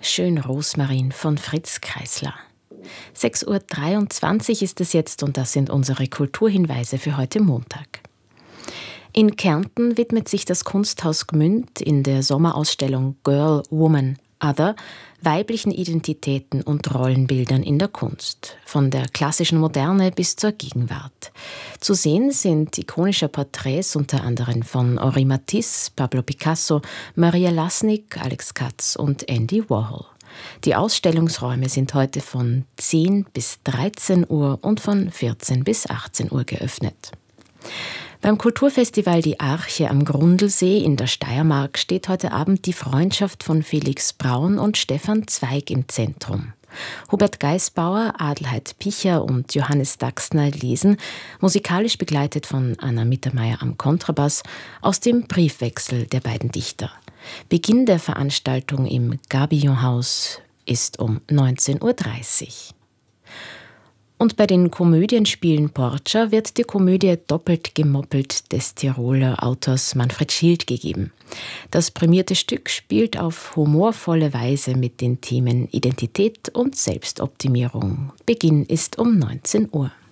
Schön Rosmarin von Fritz Kreisler. 6:23 Uhr ist es jetzt und das sind unsere Kulturhinweise für heute Montag. In Kärnten widmet sich das Kunsthaus Gmünd in der Sommerausstellung Girl, Woman, Other weiblichen Identitäten und Rollenbildern in der Kunst, von der klassischen Moderne bis zur Gegenwart. Zu sehen sind ikonische Porträts unter anderem von Henri Matisse, Pablo Picasso, Maria Lasnik, Alex Katz und Andy Warhol. Die Ausstellungsräume sind heute von 10 bis 13 Uhr und von 14 bis 18 Uhr geöffnet. Beim Kulturfestival Die Arche am Grundlsee in der Steiermark steht heute Abend die Freundschaft von Felix Braun und Stefan Zweig im Zentrum. Hubert Geisbauer, Adelheid Picher und Johannes Daxner lesen, musikalisch begleitet von Anna Mittermeier am Kontrabass, aus dem Briefwechsel der beiden Dichter. Beginn der Veranstaltung im Gabillon-Haus ist um 19:30 Uhr. Und bei den Komödienspielen Porcia wird die Komödie Doppelt gemoppelt des Tiroler Autors Manfred Schild gegeben. Das prämierte Stück spielt auf humorvolle Weise mit den Themen Identität und Selbstoptimierung. Beginn ist um 19 Uhr.